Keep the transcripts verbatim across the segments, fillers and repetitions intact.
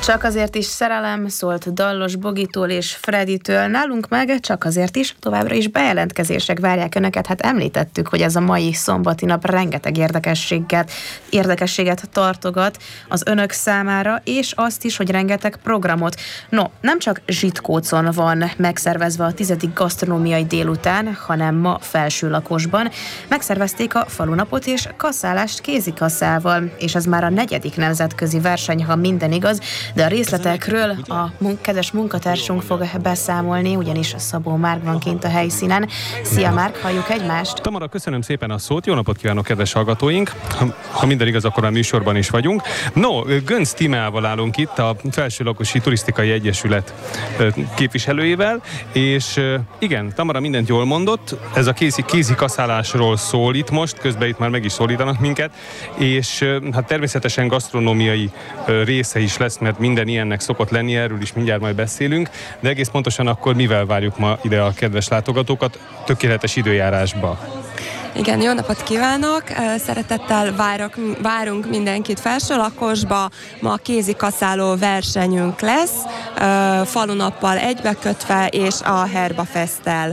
Csak azért is szerelem, szólt Dallos Bogitól és Freditől, nálunk meg csak azért is, továbbra is bejelentkezések várják önöket. Hát említettük, hogy ez a mai szombati nap rengeteg érdekességet, érdekességet tartogat az önök számára, és azt is, hogy rengeteg programot. No, nem csak Zsitkócon van megszervezve a tizedik gasztronómiai délután, hanem ma Felsőlakosban megszervezték a falunapot és kasszálást kézikasszával, és ez már a negyedik nemzetközi verseny, ha minden igaz, de a részletekről a mun- kedves munkatársunk fog beszámolni, ugyanis Szabó Márk van kint a helyszínen. Szia Márk, halljuk egymást! Tamara, köszönöm szépen a szót, jó napot kívánok, kedves hallgatóink! Ha, ha minden igaz, akkor a műsorban is vagyunk. No, Gönc Tímeával állunk itt, a Felsőlakosi Turisztikai Egyesület képviselőjével, és igen, Tamara mindent jól mondott, ez a kézi, kézikaszálásról szól itt most, közben itt már meg is szólítanak minket, és hát természetesen gasztronómiai része is lesz, mert minden ilyennek szokott lenni, erről is mindjárt majd beszélünk, de egész pontosan akkor mivel várjuk ma ide a kedves látogatókat tökéletes időjárásba? Igen, jó napot kívánok! Szeretettel várok, várunk mindenkit Felsőlakosba. Ma kézikaszáló versenyünk lesz, falunappal egybekötve, és a Herbafesttel.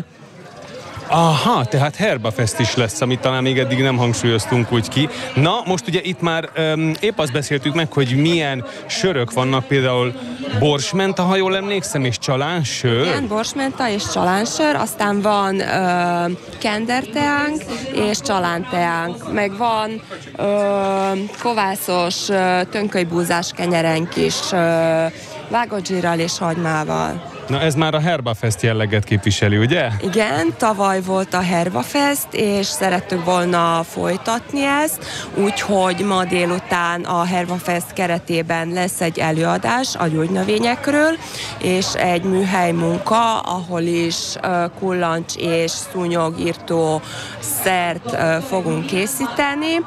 Aha, tehát Herbafest is lesz, amit talán még eddig nem hangsúlyoztunk úgy ki. Na, most ugye itt már um, épp azt beszéltük meg, hogy milyen sörök vannak, például borsmenta, ha jól emlékszem, és csalánsör. Igen, borsmenta és csalánsör, aztán van uh, kenderteánk és csalánteánk, meg van uh, kovászos, uh, tönkölybúzás kenyerenk is, uh, vágott zsírral és hagymával. Na ez már a Herbafest jelleget képviseli, ugye? Igen, tavaly volt a Herbafest, és szerettük volna folytatni ezt, úgyhogy ma délután a Herbafest keretében lesz egy előadás a gyógynövényekről, és egy műhely munka, ahol is uh, kullancs és szúnyogírtó szert uh, fogunk készíteni.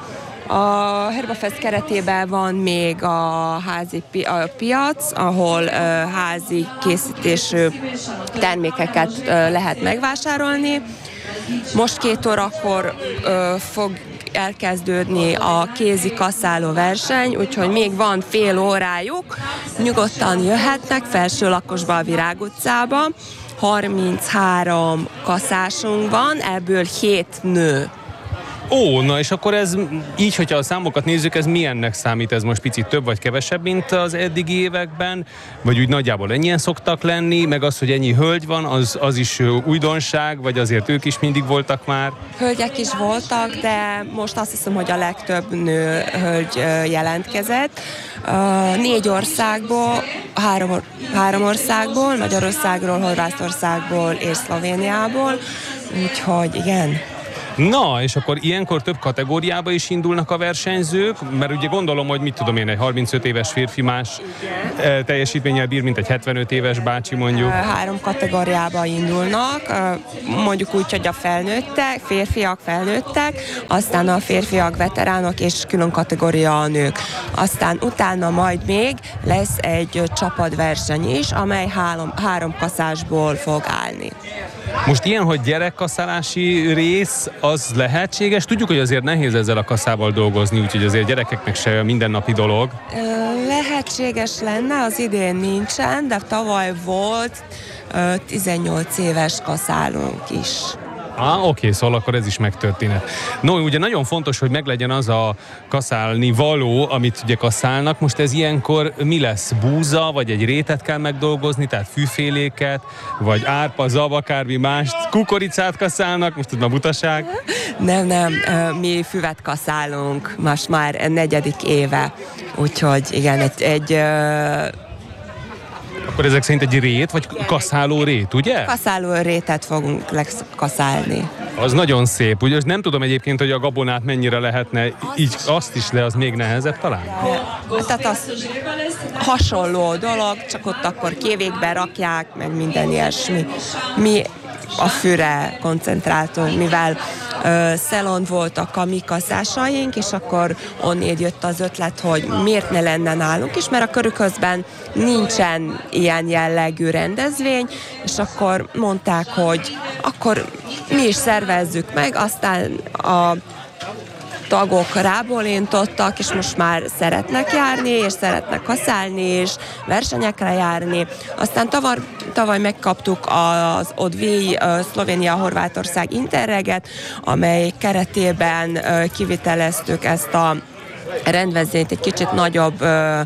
A Herbafest keretében van még a házi pi- a piac, ahol uh, házi készítésű termékeket uh, lehet megvásárolni. Most két órakor uh, fog elkezdődni a kézi kasszáló verseny, úgyhogy még van fél órájuk. Nyugodtan jöhetnek Felsőlakosba, a Virág utcába. harminchárom kasszásunk van, ebből hét nő. Ó, na és akkor ez így, hogyha a számokat nézzük, ez milyennek számít? Ez most picit több vagy kevesebb, mint az eddigi években? Vagy úgy nagyjából ennyien szoktak lenni? Meg az, hogy ennyi hölgy van, az, az is újdonság? Vagy azért ők is mindig voltak már? Hölgyek is voltak, de most azt hiszem, hogy a legtöbb nő hölgy jelentkezett. Négy országból, három, három országból, Magyarországról, Horvátországból és Szlovéniából. Úgyhogy igen. Na, és akkor ilyenkor több kategóriába is indulnak a versenyzők, mert ugye gondolom, hogy mit tudom én, egy harmincöt éves férfi más igen. teljesítménnyel bír, mint egy hetvenöt éves bácsi mondjuk. Három kategóriába indulnak, mondjuk úgy, hogy a felnőttek, férfiak felnőttek, aztán a férfiak veteránok és külön kategória a nők. Aztán utána majd még lesz egy csapatverseny is, amely három, három kaszásból fog állni. Most ilyen, hogy gyerekkasszálási rész, az lehetséges? Tudjuk, hogy azért nehéz ezzel a kasszával dolgozni, úgyhogy azért gyerekeknek se mindennapi dolog. Lehetséges lenne, az idén nincsen, de tavaly volt tizennyolc éves kasszálónk is. Ah, oké, szóval akkor ez is megtörténhet. No, ugye nagyon fontos, hogy meglegyen az a kaszálni való, amit ugye kaszálnak. Most ez ilyenkor mi lesz? Búza, vagy egy rétet kell megdolgozni, tehát fűféléket, vagy árpa, zav, akármi mást, kukoricát kaszálnak, most ez már butaság. Nem, nem, mi füvet kaszálunk most már negyedik éve, úgyhogy igen, egy... egy Akkor ezek szerint egy rét, vagy kaszáló rét, ugye? Kaszáló rétet fogunk kaszálni. Az nagyon szép. Ugye nem tudom egyébként, hogy a gabonát mennyire lehetne, így azt is, de az még nehezebb talán? Tehát az hasonló dolog, csak ott akkor kévékbe rakják, meg minden ilyesmi. Mi a fűre koncentráltunk, mivel uh, szelon voltak a mi kasszásaink, és akkor onnét jött az ötlet, hogy miért ne lenne nálunk is, mert a körüközben nincsen ilyen jellegű rendezvény, és akkor mondták, hogy akkor mi is szervezzük meg, aztán a tagok rábólintottak, és most már szeretnek járni, és szeretnek kaszálni, és versenyekre járni. Aztán tavaly, tavaly megkaptuk az o dé vé Szlovénia-Horvátország Interreget, amely keretében kiviteleztük ezt a rendezvényt egy kicsit nagyobb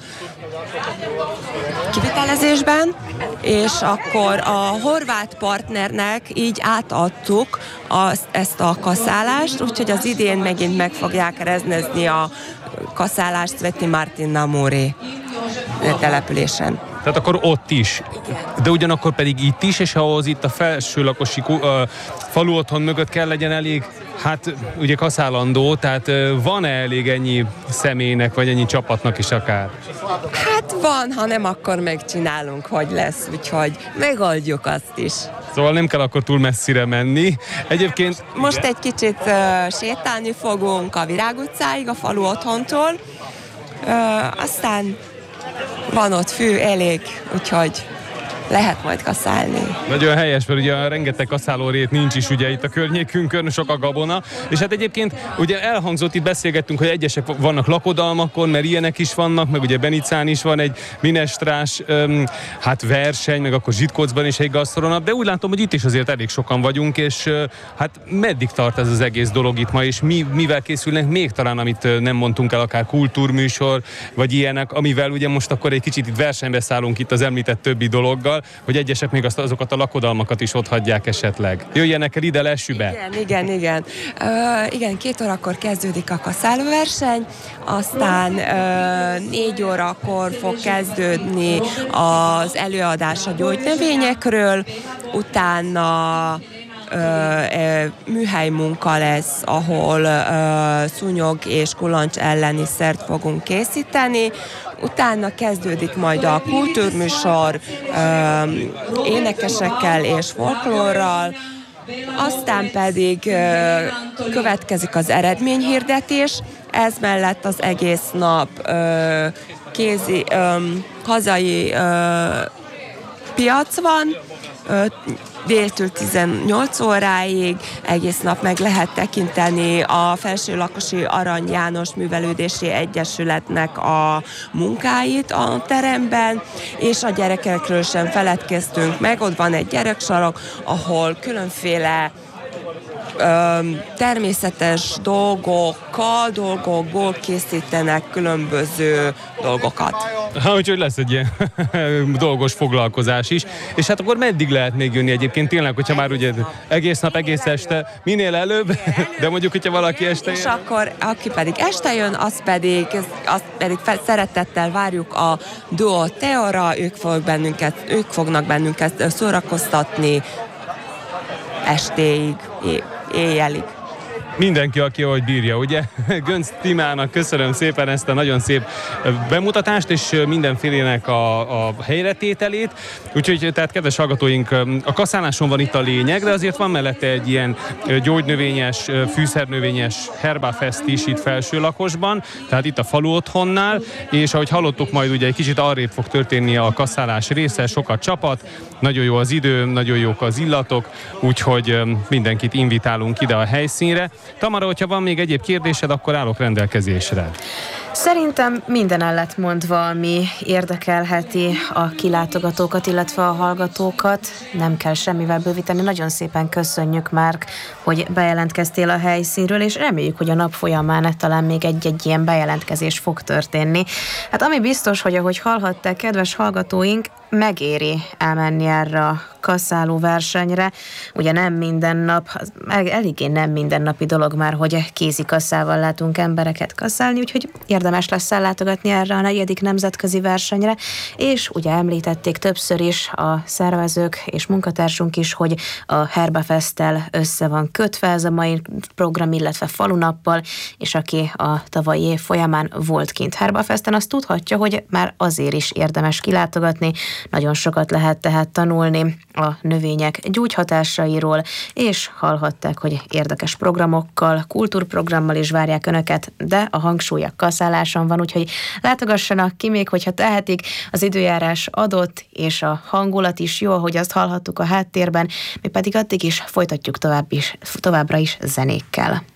kivitelezésben, és akkor a horvát partnernek így átadtuk azt, ezt a kaszálást, úgyhogy az idén megint meg fogják rendezni a kaszálást Sveti Martin na Muri településen. Tehát akkor ott is. De ugyanakkor pedig itt is, és ahhoz itt a felsőlakosi uh, falu otthon mögött kell legyen elég, hát ugye kaszálandó, tehát uh, van-e elég ennyi személynek, vagy ennyi csapatnak is akár? Hát van, ha nem, akkor megcsinálunk, hogy lesz, úgyhogy megoldjuk azt is. Szóval nem kell akkor túl messzire menni. Egyébként... Most igen. Egy kicsit uh, sétálni fogunk a Virág utcáig, a falu otthontól, uh, aztán van ott fű elég, úgyhogy lehet majd kaszálni. Nagyon helyes, mert ugye rengeteg kaszálórét nincs is ugye itt a környékünkön, sok a gabona, és hát egyébként ugye elhangzott, itt beszélgettünk, hogy egyesek vannak lakodalmakon, mert ilyenek is vannak, meg ugye Benicán is van egy minestrás öm, hát verseny, meg akkor Zsitkócban is egy gasztronap, de úgy látom, hogy itt is azért elég sokan vagyunk, és ö, hát meddig tart ez az egész dolog itt ma, és mi, mivel készülnek még talán, amit nem mondtunk el, akár kultúrműsor, vagy ilyenek, amivel ugye most akkor egy kicsit itt versenybe szállunk itt az említett többi dologgal, hogy egyesek még azt, azokat a lakodalmakat is ott hagyják esetleg. Jöjjenek el ide, lessübe! Igen, igen, igen. Uh, igen, két órakor kezdődik a kaszálóverseny, aztán uh, négy órakor fog kezdődni az előadás a gyógynövényekről, utána Uh, uh, műhely munka lesz, ahol uh, szúnyog és kulancs elleni szert fogunk készíteni. Utána kezdődik majd a kultúrműsor uh, énekesekkel és folklórral, aztán pedig uh, következik az eredményhirdetés. Ez mellett az egész nap uh, kézi, um, hazai uh, piac van, uh, déltől tizennyolc óráig egész nap meg lehet tekinteni a Felsőlakosi Arany János Művelődési Egyesületnek a munkáit a teremben, és a gyerekekről sem feledkeztünk meg. Ott van egy gyereksarok, ahol különféle Öm, természetes dolgokkal, dolgokból készítenek különböző dolgokat. Ha, úgyhogy lesz egy ilyen dolgos foglalkozás is. És hát akkor meddig lehet még jönni egyébként? Tényleg, hogyha már ugye egész nap, egész este, minél előbb, de mondjuk, hogyha valaki este jön. És akkor, aki pedig este jön, az pedig, az pedig szeretettel várjuk a Duo Teora, ők, fog bennünket, ők fognak bennünket szórakoztatni estéig, éjjelig. Mindenki, aki ahogy bírja, ugye? Gönc Timának köszönöm szépen ezt a nagyon szép bemutatást, és mindenfélének a, a helyretételét. Úgyhogy, tehát kedves hallgatóink, a kaszáláson van itt a lényeg, de azért van mellette egy ilyen gyógynövényes, fűszernövényes Herbafest is itt Felsőlakosban, tehát itt a falu otthonnál, és ahogy hallottuk, majd ugye egy kicsit arrébb fog történni a kaszálás része, sokat csapat, nagyon jó az idő, nagyon jók az illatok, úgyhogy mindenkit invitálunk ide a helyszínre. Tamara, hogyha van még egyéb kérdésed, akkor állok rendelkezésre. Szerintem minden el lett mondva, ami érdekelheti a kilátogatókat, illetve a hallgatókat. Nem kell semmivel bővíteni. Nagyon szépen köszönjük, Márk, hogy bejelentkeztél a helyszínről, és reméljük, hogy a nap folyamán talán még egy-egy ilyen bejelentkezés fog történni. Hát ami biztos, hogy ahogy hallhatták, kedves hallgatóink, megéri elmenni erre a kaszáló versenyre. Ugye nem minden nap, eléggé nem mindennapi dolog már, hogy kézi kasszával látunk embereket kaszálni, úgyhogy érdemes lesz ellátogatni erre a negyedik nemzetközi versenyre, és ugye említették többször is a szervezők és munkatársunk is, hogy a Herbafesttel össze van kötve ez a mai program, illetve falunappal, és aki a tavalyi év folyamán volt kint Herbafesten, azt tudhatja, hogy már azért is érdemes kilátogatni, nagyon sokat lehet tehát tanulni a növények gyógyhatásairól, és hallhatták, hogy érdekes programokkal, kultúrprogrammal is várják önöket, de a hangsúly a kaszáláson van, úgyhogy látogassanak ki még, hogyha tehetik, az időjárás adott, és a hangulat is jó, ahogy azt hallhattuk a háttérben, mi pedig addig is folytatjuk tovább is, továbbra is zenékkel.